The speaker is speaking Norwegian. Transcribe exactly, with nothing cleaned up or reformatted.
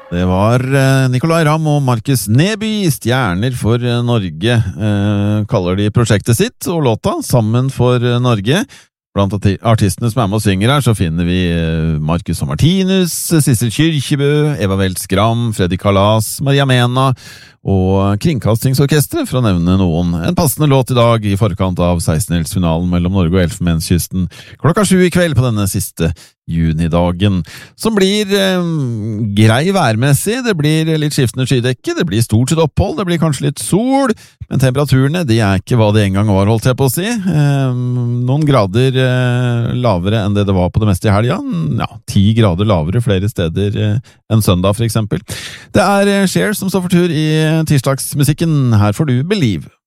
Det var eh, Nicolai Ramm og Markus Neby, Stjerner for eh, Norge, eh, kaller de prosjektet sitt, og låta Sammen for eh, Norge. Blant arti- artistene som er med og synger her, så finner vi eh, Marcus og Martinus, Sissel Kyrkjebø, Eva Weltz Gram, Freddy Kalas, Maria Mena og Kringkastingsorkestret, for å nevne noen. En passende låt i dag i forkant av sekstendelfinalen mellom Norge og Elfenbenskysten klokka sju i kveld på denne siste junidagen, som blir eh, grei værmessig. Det blir litt skiftende skydekke, det blir stort sett opphold, det blir kanskje litt sol, men temperaturene de er ikke hva det en gang var, holdt jeg på å si. Eh, noen grader eh, lavere enn det det var på det meste i helga, ja, ti grader lavere flere steder eh, enn søndag for eksempel. Det er eh, Cher som står for tur i tirsdagsmusikken. Her får du Believe.